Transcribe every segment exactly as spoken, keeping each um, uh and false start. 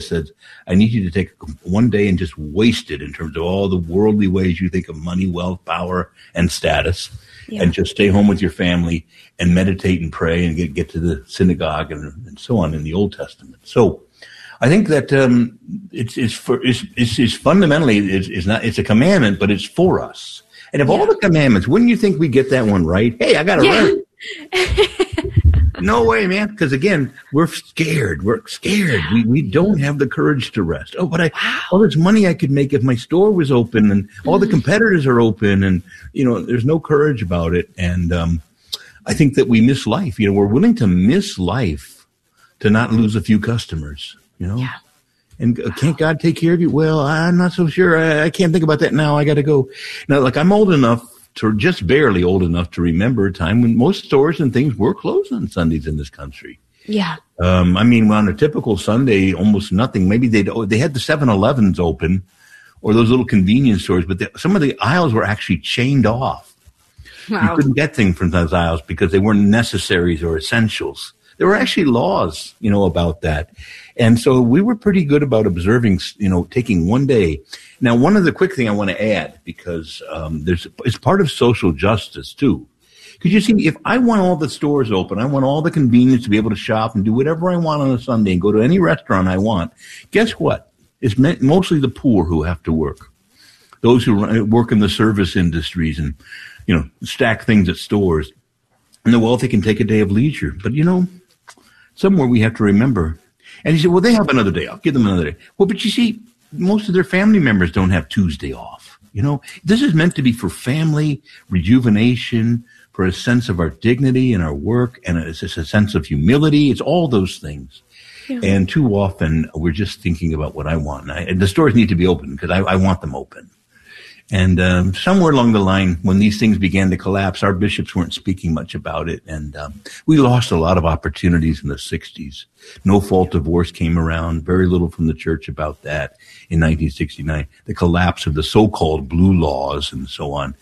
says, I need you to take one day and just waste it in terms of all the worldly ways you think of money, wealth, power, and status, yeah. and just stay home with your family and meditate and pray and get, get to the synagogue and, and so on in the Old Testament. So I think that um, it's, it's, for, it's, it's, it's fundamentally, it's, it's not, it's a commandment, but it's for us. And of yeah. all the commandments, wouldn't you think we get that one right? Hey, I got to yeah. rest. No way, man. Because again, we're scared. We're scared. We we don't have the courage to rest. Oh, but I, wow. all this money I could make if my store was open, and all the competitors are open, and you know, there's no courage about it. And um, I think that we miss life. You know, we're willing to miss life to not lose a few customers. You know. Yeah. And uh, can't God take care of you? Well, I'm not so sure. I, I can't think about that now. I got to go. Now, like I'm old enough to, just barely old enough to remember a time when most stores and things were closed on Sundays in this country. Yeah. Um, I mean, on a typical Sunday, almost nothing. Maybe they they had the seven elevens open or those little convenience stores, but the, some of the aisles were actually chained off. Wow. You couldn't get things from those aisles because they weren't necessaries or essentials. There were actually laws, you know, about that. And so we were pretty good about observing, you know, taking one day. Now, one of the quick thing I want to add, because um, there's it's part of social justice, too. Because you see, if I want all the stores open, I want all the convenience to be able to shop and do whatever I want on a Sunday and go to any restaurant I want, guess what? It's mostly the poor who have to work. Those who run, work in the service industries and, you know, stack things at stores. And the wealthy can take a day of leisure. But, you know, somewhere we have to remember. And he said, well, they have another day. I'll give them another day. Well, but you see, most of their family members don't have Tuesday off. You know, this is meant to be for family, rejuvenation, for a sense of our dignity and our work, and it's just a sense of humility. It's all those things. Yeah. And too often we're just thinking about what I want. And, I, and the stores need to be open because I, I want them open. And um, somewhere along the line, when these things began to collapse, our bishops weren't speaking much about it. And um, we lost a lot of opportunities in the sixties. No-fault divorce came around, very little from the church about that in nineteen sixty-nine. The collapse of the so-called blue laws and so on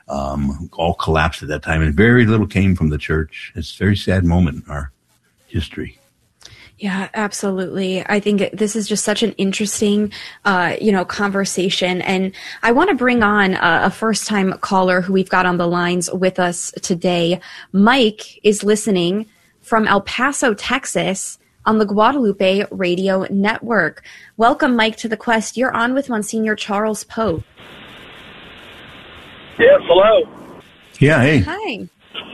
um, all collapsed at that time. And very little came from the church. It's a very sad moment in our history. Yeah, absolutely. I think this is just such an interesting, uh, you know, conversation. And I want to bring on a, a first-time caller who we've got on the lines with us today. Mike is listening from El Paso, Texas on the Guadalupe Radio Network. Welcome, Mike, to The Quest. You're on with Monsignor Charles Pope. Yes, hello. Yeah, hey. Hi.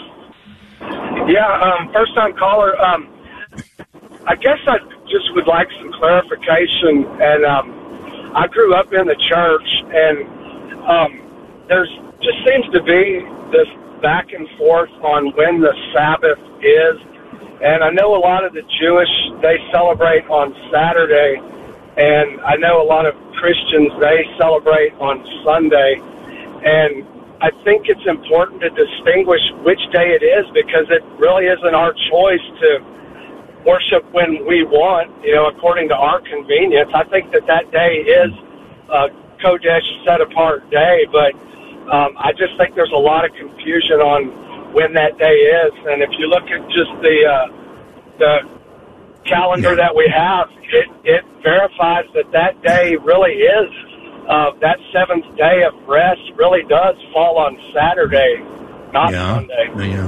Yeah, um, first-time caller. Um, I guess I just would like some clarification. And um, I grew up in the church, and um, there's just seems to be this back and forth on when the Sabbath is. And I know a lot of the Jewish, they celebrate on Saturday, and I know a lot of Christians, they celebrate on Sunday. And I think it's important to distinguish which day it is, because it really isn't our choice to worship when we want, you know, according to our convenience. I think that that day is a Kodesh, set-apart day, but um, I just think there's a lot of confusion on when that day is. And if you look at just the uh, the calendar that we have, it, it verifies that that day really is, uh, that seventh day of rest really does fall on Saturday, not yeah. Sunday. Yeah.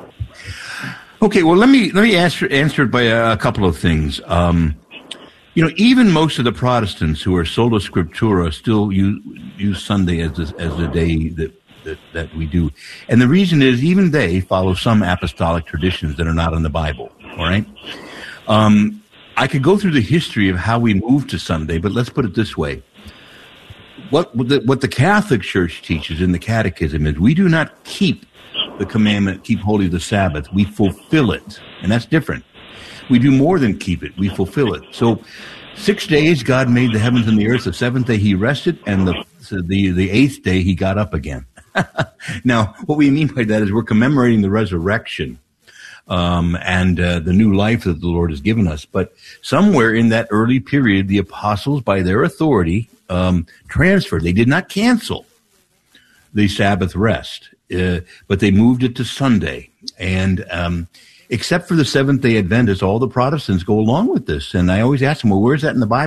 Okay, well, let me let me answer answer it by a, a couple of things. Um, you know, even most of the Protestants who are sola scriptura still use, use Sunday as the, as the day that, that that we do, and the reason is even they follow some apostolic traditions that are not in the Bible. All right, um, I could go through the history of how we moved to Sunday, but let's put it this way: what the, what the Catholic Church teaches in the Catechism is we do not keep the commandment, keep holy the Sabbath. We fulfill it. And that's different. We do more than keep it. We fulfill it. So six days God made the heavens and the earth. The seventh day he rested, and the the, the eighth day he got up again. Now, what we mean by that is we're commemorating the resurrection um, and uh, the new life that the Lord has given us. But somewhere in that early period, the apostles, by their authority, um, transferred. They did not cancel the Sabbath rest. Uh, but they moved it to Sunday. And um, except for the Seventh-day Adventists, all the Protestants go along with this. And I always ask them, well, where's that in the Bible?